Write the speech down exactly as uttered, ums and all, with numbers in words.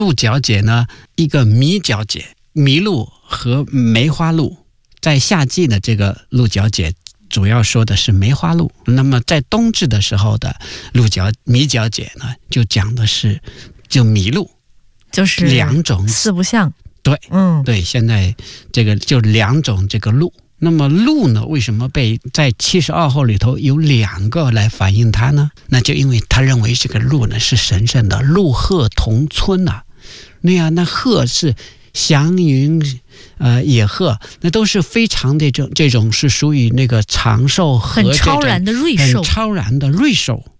鹿角解呢，一个迷角解，麋鹿和梅花鹿，在夏季的这个鹿角解主要说的是梅花鹿，那么在冬至的时候的鹿角迷角解呢，就讲的是就麋鹿， 就是两种四不像。 对， 嗯， 对，现在这个就两种这个鹿。那么鹿呢，为什么被在七十二候里头有两个来反映它呢？那就因为他认为这个鹿呢是神圣的，鹿鹤同村啊。那样，那鹤是祥云，呃，野鹤，那都是非常这种这种是属于那个长寿和很超然的瑞兽， 很超然的瑞兽。